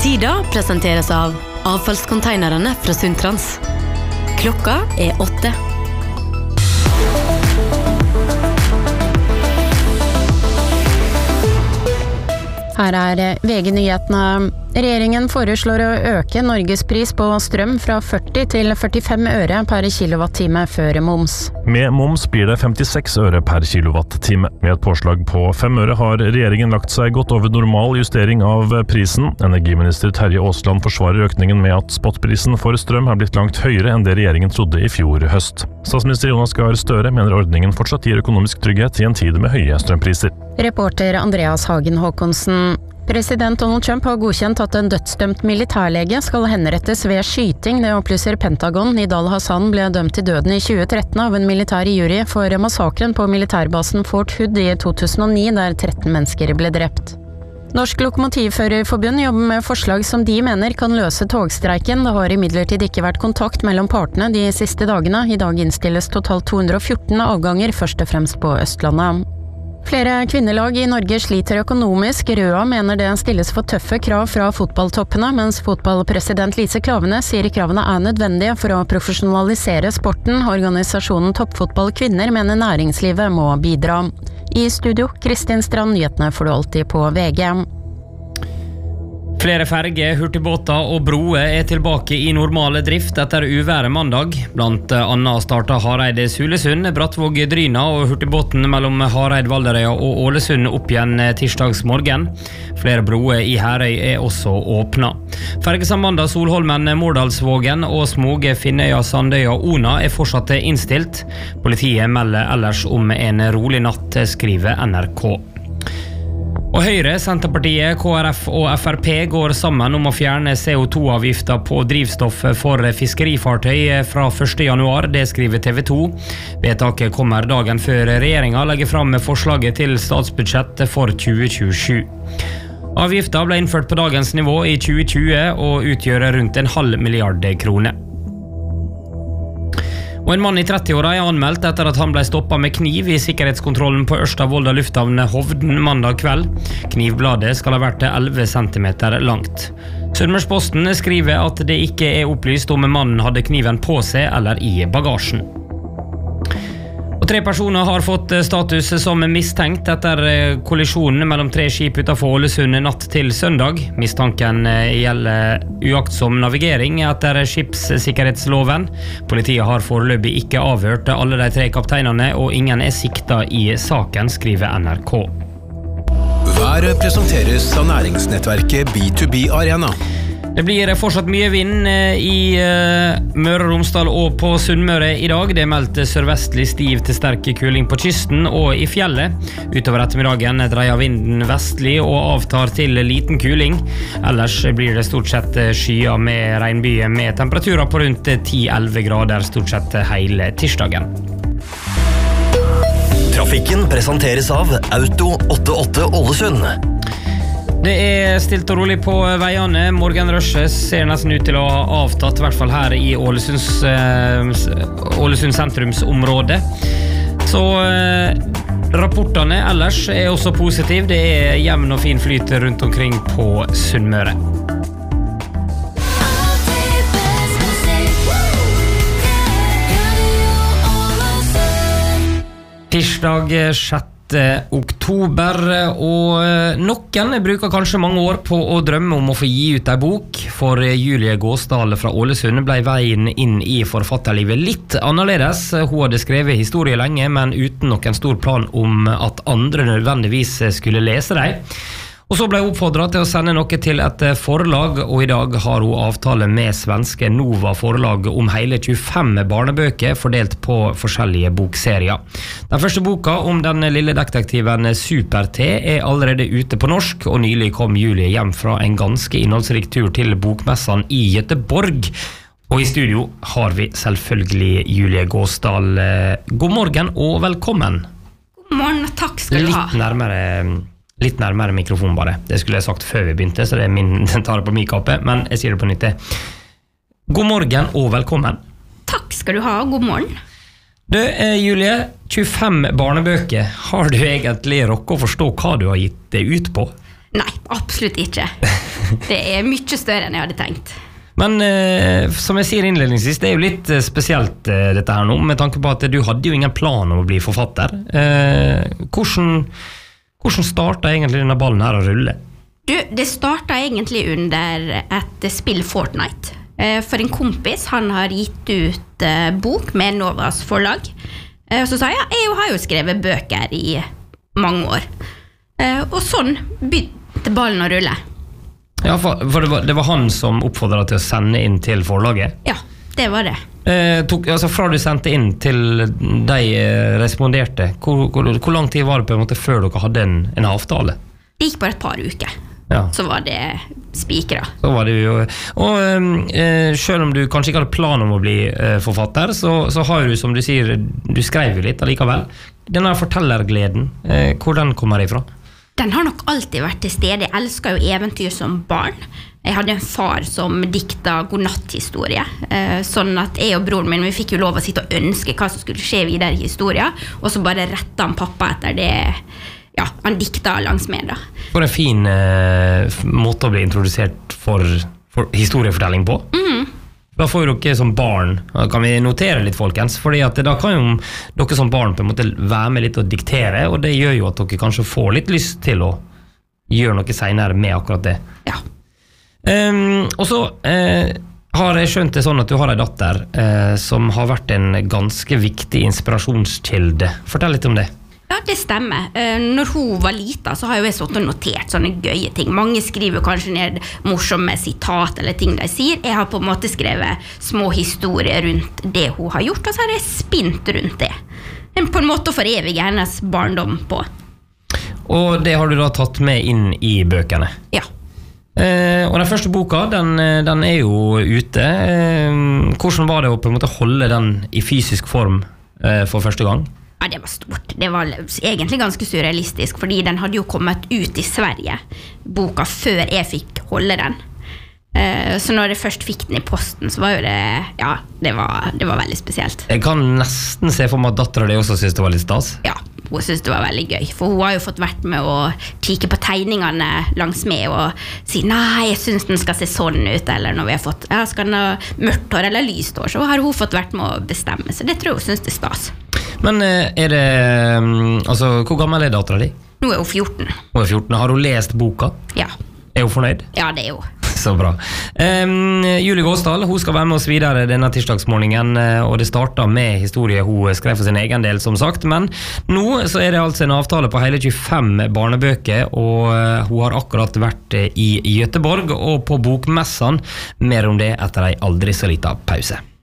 Tida presenteres av avfallskonteinerne fra Sundtrans. Klokka 8. Her VG-nyhetene. Regjeringen foreslår å øke Norges pris på strøm fra 40 til 45 øre per kilowattime før moms. Med moms blir det 56 øre per kilowattime. Med et påslag på 5 øre har regjeringen lagt seg godt over normal justering av prisen. Energiminister Terje Aasland forsvarer økningen med at spotprisen for strøm har blitt langt høyere enn det regjeringen trodde i fjor høst. Statsminister Jonas Gahr Støre mener ordningen fortsatt gir økonomisk trygghet i en tid med høye strømpriser. Reporter Andreas Hagen Håkonsen. President Donald Trump har godkjent at en dødsdømt militærlege skal henrettes ved skyting. Det opplyser Pentagon. Nidal Hassan ble dømt til døden i 2013 av en militær jury for massakren på militærbasen Fort Hood i 2009, der 13 mennesker ble drept. Norsk Lokomotivførerforbund jobber med forslag som de mener kan løse togstreiken. Det har imidlertid ikke vært kontakt mellom partene de siste dagene. I dag innstilles totalt 214 avganger, først og fremst på Østlandet. Flere kvinnelag i Norge sliter økonomisk. Røa mener det stilles for tøffe krav fra fotballtoppene, mens fotballpresident Lise Klaveness sier kravene er nødvendige for å profesjonalisere sporten. Organisasjonen Toppfotball Kvinner mener næringslivet må bidra. I studio, Kristin Strand, nyhetene får du alltid på VG. Flere ferger, hurtigbåter og broer tilbake i normale drift etter uværet mandag. Blant annet startet Hareid-Sulesund, Brattvåg-Dryna og hurtigbåten mellom Hareid-Valderøya og Ålesund opp igjen tirsdagsmorgen. Flere broer i Herøy også åpnet. Fergesambandet Solholmen, Mårdalsvågen og Smoge, Finnøya, Sandøya og Ona fortsatt innstilt. Politiet melder ellers om en rolig natt, skriver NRK. Og Høyre, Senterpartiet, KrF og Frp går sammen om å fjerne CO2-avgifter på drivstoff for fiskerifartøy fra 1. januar, det skriver TV 2. Vedtaket kommer dagen før regjeringen legger fram forslaget til statsbudsjett for 2027. Avgiften ble innført på dagens nivå i 2020 og utgjør rundt 0,5 milliard kroner. Og en mann i 30-åra anmeldt etter at han ble stoppet med kniv i sikkerhetskontrollen på Ørsta-Volda lufthavn Hovden mandag kveld. Knivbladet skal ha vært 11 centimeter langt. Sunnmørsposten skriver at det ikke er opplyst om mannen hadde kniven på seg eller i bagasjen. Og 3 personer har fått status som mistenkt etter kollisjonen mellom 3 skip utenfor Ålesund natt til søndag. Mistanken gjelder uaktsom navigering etter skipssikkerhetsloven. Politiet har foreløpig ikke avhørt alle de 3 kapteinene, og ingen er siktet i saken, skriver NRK. Været presenteres av næringsnettverket B2B Arena. Det blir fortsatt mye vind i Møre og Romsdal og på Sunnmøre i dag. Det er meldt sørvestlig stiv til sterk kuling på kysten og i fjellet. Utover ettermiddagen dreier vinden vestlig og avtar til liten kuling. Ellers blir det stort sett skyer med regnbyger med temperaturer på rundt 10-11 grader stort sett hele tirsdagen. Trafikken presenteres av Auto 88 Ålesund. Det er stilt og rolig på veiene. Morgenrushet ser nesten ut til å ha avtatt, i hvert fall her i Ålesund sentrumsområdet. Så rapportene ellers er også positive. Det er jevn og fin flyt rundt omkring på Sunnmøre. Tirsdag 6. oktober, og noen bruker kanskje mange år på å drømme om å få gi ut en bok. For Julie Gåsdal fra Ålesund ble veien inn i forfatterlivet litt annerledes. Hun hadde skrevet historie lenge, men uten noen stor plan om at andre nødvendigvis skulle lese dem. Og så ble hun oppfordret til å sende noe til et forlag, og i dag har hun avtale med svenske Nova forlag om hele 25 barnebøker fordelt på forskjellige bokserier. Den første boka om den lille detektiven Super-T er allerede ute på norsk, og nylig kom Julie hjem fra en ganske innholdsrik tur til bokmessen i Göteborg. Og i studio har vi selvfølgelig Julie Gåsdal. God morgen og velkommen. God morgen, takk skal du ha. Litt nærmere mikrofon bare. Det skulle jeg sagt før vi begynte, så det er den tar det på min kappe, men jeg sier det på nytt. God morgen og velkommen. Takk skal du ha, god morgen. Du, Julie, 25 barnebøker. Har du egentlig rokket å forstå hva du har gitt det ut på? Nei, absolutt ikke. Det mye større enn jeg hadde tenkt. Men som jeg sier innledningsvis, det jo litt spesielt dette her nå, med tanke på at du hadde jo ingen plan om å bli forfatter. Hvordan startet egentlig denne ballen her å rulle? Det startet egentlig under et spill Fortnite. For en kompis, han har gitt ut bok med Novas forlag. Så sa jeg har jo skrevet bøker i mange år. Og sånn begynte ballen å rulle. Ja, for det var han som oppfordret deg til å sende inn til forlaget? Ja, det var det. Altså fra du sendte inn til de responderte, hvor lang tid var det på en måte før dere hadde en avtale? Det gikk bare et par uker. Ja. Så var det spikret. Så var det jo. Og selv om du kanskje ikke hadde plan om å bli forfatter, så har du, som du sier, du skrev jo litt allikevel. Denne fortellergleden, hvor den kommer ifra? Den har nok alltid vært til stede. Jeg elsker jo eventyr som barn. Jeg hadde en far som dikta godnatthistorie, sånn at jeg og broren min, vi fikk jo lov å sitte og ønske hva som skulle skje videre i historien, og så bare rettet han pappa etter det. Ja, han dikta langs med da. For en fin måte å bli introdusert for historiefortelling på. Da får jo dere som barn, kan vi notere litt folkens, fordi at da kan jo dere som barn på en måte være med litt og diktere, og det gjør jo at dere kanskje får litt lyst til å gjøre noe senere med akkurat det. Ja. Og så har jeg skjønt det sånn at du har en datter som har vært en ganske viktig inspirasjonskilde. Fortell litt om det. Ja, det stemmer. Når hun var liten, så har jo jeg sånn notert sånne gøye ting. Mange skriver kanskje ned morsomme sitat eller ting de sier. Jeg har på en måte skrevet små historier rundt det hun har gjort, og så har jeg spint rundt det. På en måte å forevige hennes barndom på. Og det har du da tatt med inn i bøkene? Ja. Og den første boka, den jo ute. Hvordan var det å på en måte holde den i fysisk form for første gang? Ja, det var stort. Det var egentlig ganske surrealistisk, fordi den hadde jo kommet ut i Sverige, boka, før jeg fikk holde den. Så når jeg først fikk den i posten, så var jo det, ja, det var veldig spesielt. Jeg kan nesten se for meg at datteren din også synes det var litt stas. Ja, hun synes det var veldig gøy, for hun har jo fått vært med å kikke på tegningene langs med og si, nei, jeg synes den skal se sånn ut, eller når vi har fått, ja, skal den ha mørkt hår eller lyst hår, så har hun fått vært med å bestemme, så det tror jeg hun synes det stas. Men det, altså, hvor gammel datteren din? Nå hun 14. Hun 14. Har hun lest boka? Ja. Hun fornøyd? Ja, det hun. Så bra. Julie Gåsdal, hun skal være med oss videre denne tirsdagsmorgenen, og det startet med historie hun skrev for sin egen del, som sagt, men nå så det altså en avtale på hele 25 barnebøker, og hun har akkurat vært i Göteborg og på bokmessan. Mer om det etter en aldri så liten pause.